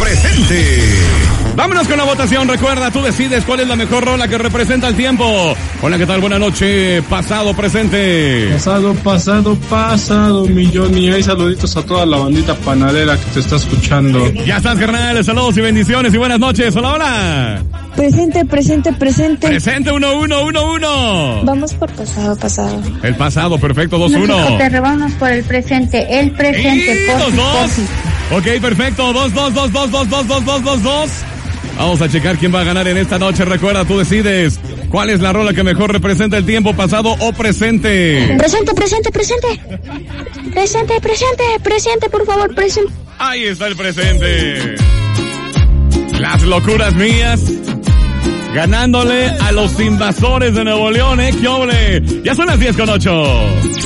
presente. Vámonos con la votación. Recuerda, tú decides cuál es la mejor rola que representa el tiempo. Hola, ¿qué tal? Buenas noches. Pasado, presente. Pasado, mi Johnny. Hay saluditos a toda la bandita panadera que te está escuchando. Ya estás, carnal. Saludos y bendiciones y buenas noches. Hola, hola. Presente. Presente, 1-1. Vamos por pasado. El pasado, perfecto, 2-1. Te vamos por el presente. El presente, por 2-2. Ok, perfecto, 2-2. Vamos a checar quién va a ganar en esta noche. Recuerda, tú decides cuál es la rola que mejor representa el tiempo, pasado o presente. Presente, por favor, presente. Ahí está el presente. Las locuras mías, ganándole a los invasores de Nuevo León, ¿Qué ole? Ya son las 10:08.